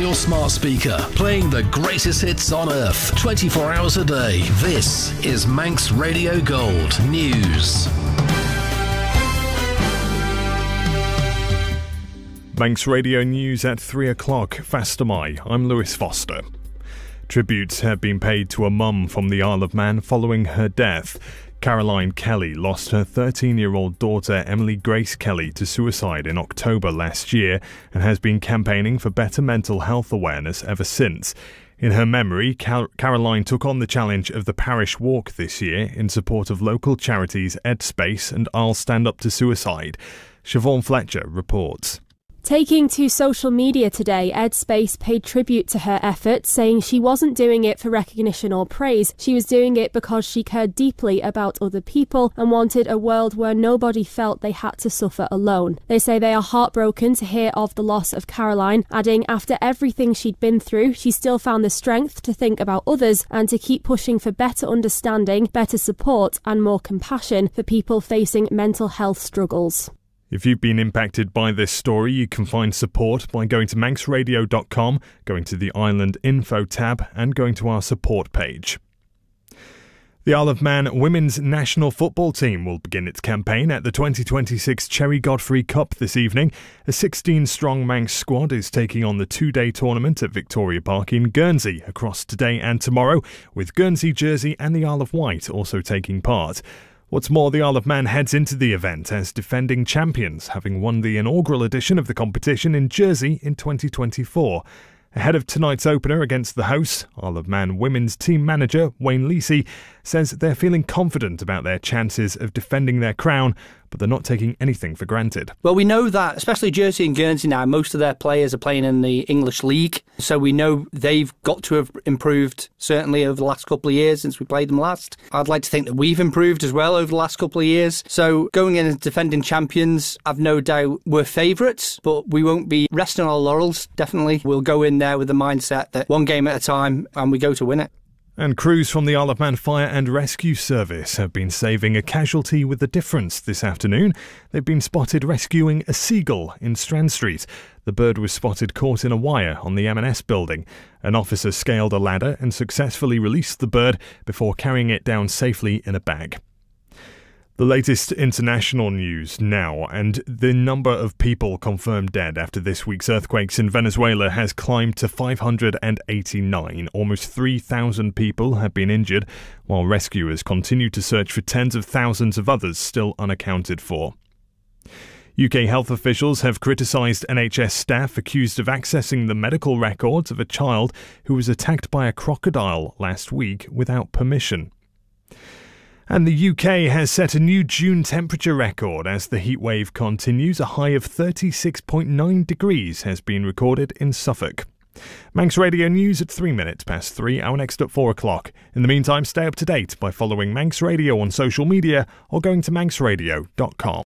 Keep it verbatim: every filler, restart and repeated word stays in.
your smart speaker, playing the greatest hits on earth, twenty-four hours a day. This is Manx Radio Gold News. Manx Radio News at three o'clock. Fastamai. I'm Lewis Foster. Tributes have been paid to a mum from the Isle of Man following her death. Caroline Kelly lost her thirteen-year-old daughter Emily Grace Kelly to suicide in October last year and has been campaigning for better mental health awareness ever since. In her memory, Car- Caroline took on the challenge of the Parish Walk this year in support of local charities EdSpace and I'll Stand Up to Suicide. Siobhan Fletcher reports. Taking to social media today, EdSpace paid tribute to her efforts, saying she wasn't doing it for recognition or praise. She was doing it because she cared deeply about other people and wanted a world where nobody felt they had to suffer alone. They say they are heartbroken to hear of the loss of Caroline, adding after everything she'd been through, she still found the strength to think about others and to keep pushing for better understanding, better support and more compassion for people facing mental health struggles. If you've been impacted by this story, you can find support by going to manx radio dot com, going to the Island Info tab and going to our support page. The Isle of Man women's national football team will begin its campaign at the twenty twenty-six Cherry Godfrey Cup this evening. A sixteen-strong Manx squad is taking on the two-day tournament at Victoria Park in Guernsey across today and tomorrow, with Guernsey, Jersey and the Isle of Wight also taking part. What's more, the Isle of Man heads into the event as defending champions, having won the inaugural edition of the competition in Jersey in twenty twenty-four. Ahead of tonight's opener against the hosts, Isle of Man women's team manager Wayne Leesey says they're feeling confident about their chances of defending their crown, but they're not taking anything for granted. Well, we know that, especially Jersey and Guernsey now, most of their players are playing in the English League, so we know they've got to have improved, certainly over the last couple of years since we played them last. I'd like to think that we've improved as well over the last couple of years. So going in as defending champions, I've no doubt we're favourites, but we won't be resting on our laurels, definitely. We'll go in there with the mindset that one game at a time and we go to win it. And crews from the Isle of Man Fire and Rescue Service have been saving a casualty with a difference this afternoon. They've been spotted rescuing a seagull in Strand Street. The bird was spotted caught in a wire on the M and S building. An officer scaled a ladder and successfully released the bird before carrying it down safely in a bag. The latest international news now, and the number of people confirmed dead after this week's earthquakes in Venezuela has climbed to five hundred eighty-nine. Almost three thousand people have been injured, while rescuers continue to search for tens of thousands of others still unaccounted for. U K health officials have criticised N H S staff accused of accessing the medical records of a child who was attacked by a crocodile last week without permission. And the U K has set a new June temperature record as the heatwave continues. A high of thirty-six point nine degrees has been recorded in Suffolk. Manx Radio News at three minutes past three, our next at four o'clock. In the meantime, stay up to date by following Manx Radio on social media or going to manx radio dot com.